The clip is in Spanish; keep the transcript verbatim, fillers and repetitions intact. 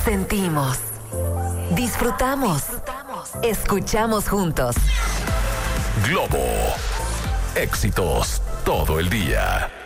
sentimos, disfrutamos, escuchamos juntos. Globo. Éxitos todo el día.